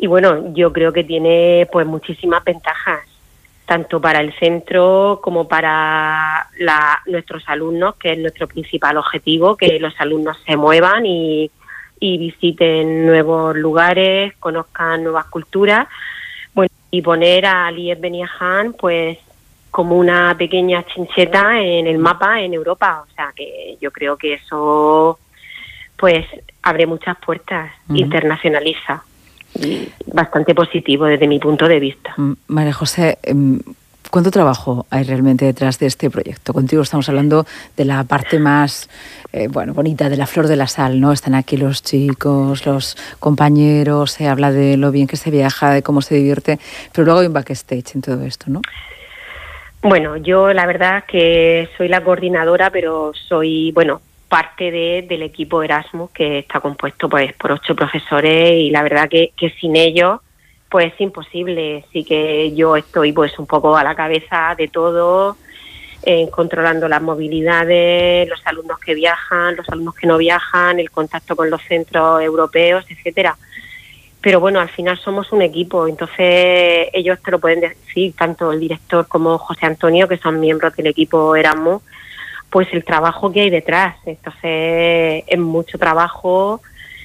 Y bueno, yo creo que tiene pues muchísimas ventajas, tanto para el centro como para nuestros alumnos, que es nuestro principal objetivo, que los alumnos se muevan y visiten nuevos lugares, conozcan nuevas culturas. Bueno, y poner a Aliette Beniaján pues como una pequeña chincheta en el mapa en Europa. O sea, que yo creo que eso pues abre muchas puertas, internacionaliza. Y bastante positivo desde mi punto de vista. María José, ¿cuánto trabajo hay realmente detrás de este proyecto? Contigo estamos hablando de la parte más bonita, de la flor de la sal, ¿no? Están aquí los chicos, los compañeros, se habla de lo bien que se viaja, de cómo se divierte, pero luego hay un backstage en todo esto, ¿no? Bueno, yo la verdad que soy la coordinadora, pero soy, parte del equipo Erasmus, que está compuesto pues por 8 profesores, y la verdad que sin ellos pues es imposible. Sí que yo estoy pues un poco a la cabeza de todo, controlando las movilidades, los alumnos que viajan, los alumnos que no viajan, el contacto con los centros europeos, etcétera. Pero bueno, al final somos un equipo, entonces ellos te lo pueden decir, tanto el director como José Antonio, que son miembros del equipo Erasmus, pues el trabajo que hay detrás. Entonces es mucho trabajo,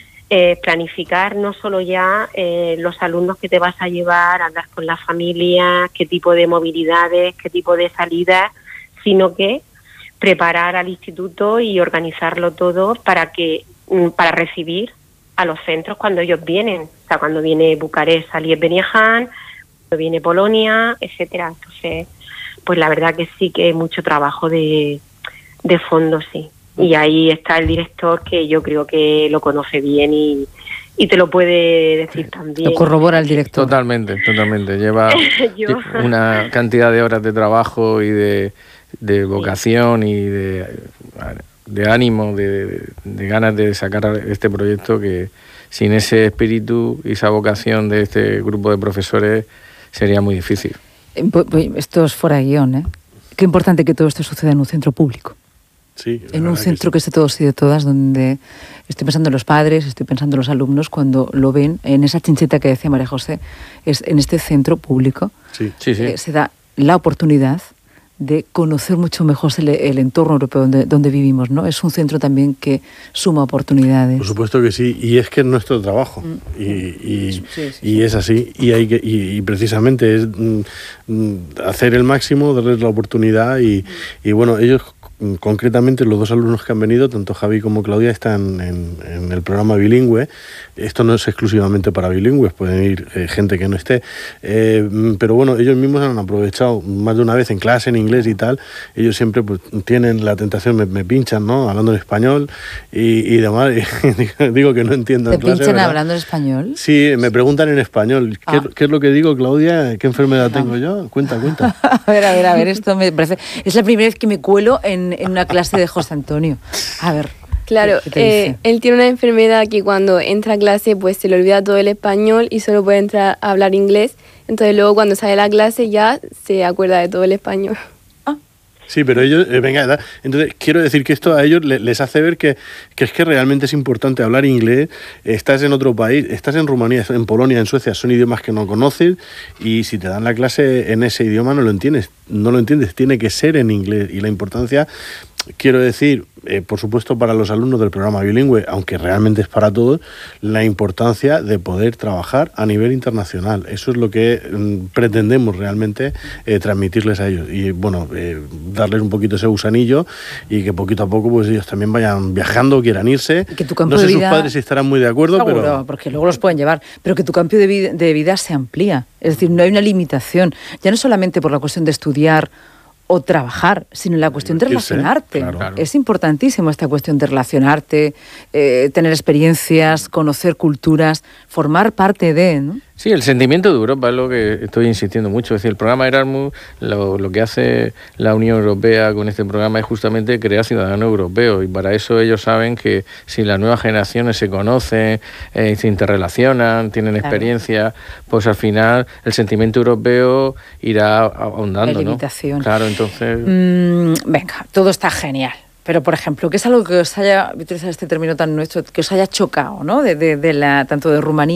planificar no solo ya los alumnos que te vas a llevar, hablar con la familia, qué tipo de movilidades, qué tipo de salidas, sino que preparar al instituto y organizarlo todo para recibir a los centros cuando ellos vienen. O sea, cuando viene Bucarest, Aliette Beniaján, cuando viene Polonia, etcétera. Entonces, pues la verdad que sí que hay mucho trabajo de fondo, sí. Y ahí está el director, que yo creo que lo conoce bien y te lo puede decir también. Lo corrobora el director. Totalmente. Lleva una cantidad de horas de trabajo y de vocación y de ánimo, de ganas de sacar este proyecto, que sin ese espíritu y esa vocación de este grupo de profesores sería muy difícil. Esto es fuera de guión, ¿eh? Qué importante que todo esto suceda en un centro público. Sí, en un centro que esté todos y de todas, donde estoy pensando en los padres, estoy pensando en los alumnos, cuando lo ven en esa chincheta que decía María José, es en este centro público. Sí. Se da la oportunidad de conocer mucho mejor el entorno europeo donde vivimos, ¿no? Es un centro también que suma oportunidades. Por supuesto que sí, y es que es nuestro trabajo, y es así, y precisamente es hacer el máximo, darles la oportunidad, y bueno, ellos concretamente, los 2 alumnos que han venido, tanto Javi como Claudia, están en el programa bilingüe. Esto no es exclusivamente para bilingües, pueden ir gente que no esté, pero bueno, ellos mismos han aprovechado más de una vez en clase, en inglés y tal. Ellos siempre pues tienen la tentación, me pinchan, ¿no? Hablando en español y demás, y digo que no entiendo en clase. ¿Te pinchan ¿verdad? hablando en español? Sí, me preguntan en español. ¿Qué es lo que digo, Claudia? ¿Qué enfermedad tengo yo? Cuenta. A ver, esto me parece... Es la primera vez que me cuelo en una clase de José Antonio. A ver... Claro, él tiene una enfermedad que cuando entra a clase pues se le olvida todo el español y solo puede entrar a hablar inglés. Entonces luego cuando sale de la clase ya se acuerda de todo el español. Sí, pero ellos, entonces quiero decir que esto a ellos les hace ver que es que realmente es importante hablar inglés. Estás en otro país, estás en Rumanía, en Polonia, en Suecia, son idiomas que no conoces, y si te dan la clase en ese idioma no lo entiendes, tiene que ser en inglés. Y la importancia, quiero decir, por supuesto para los alumnos del programa bilingüe, aunque realmente es para todos, la importancia de poder trabajar a nivel internacional. Eso es lo que pretendemos realmente transmitirles a ellos. Y bueno, darles un poquito ese gusanillo, y que poquito a poco pues ellos también vayan viajando, quieran irse. Que tu campo no sé de vida, sus padres si estarán muy de acuerdo, seguro, pero... porque luego los pueden llevar, pero que tu campo de vida se amplía. Es decir, no hay una limitación, ya no solamente por la cuestión de estudiar o trabajar, sino la cuestión de relacionarte. Claro. Es importantísimo esta cuestión de relacionarte, tener experiencias, conocer culturas, formar parte de, ¿no? Sí, el sentimiento de Europa es lo que estoy insistiendo mucho. Es decir, el programa Erasmus, lo que hace la Unión Europea con este programa es justamente crear ciudadanos europeos, y para eso ellos saben que si las nuevas generaciones se conocen, se interrelacionan, tienen experiencia, pues al final el sentimiento europeo irá ahondando, ¿no? Claro, entonces... venga, todo está genial. Pero, por ejemplo, ¿qué es algo que os haya, voy a utilizar este término tan nuestro, que os haya chocado, ¿no? Tanto de Rumanía